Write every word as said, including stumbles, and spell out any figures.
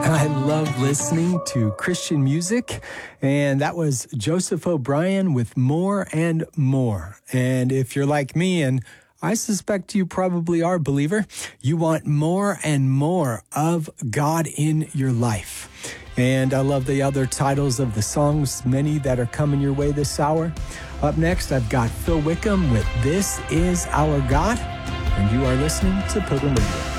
I love listening to Christian music, and that was Joseph O'Brien with More and More. And if you're like me, and I suspect you probably are, believer, you want more and more of God in your life. And I love the other titles of the songs, many that are coming your way this hour. Up next, I've got Phil Wickham with This Is Our God, and you are listening to Pilgrim Radio.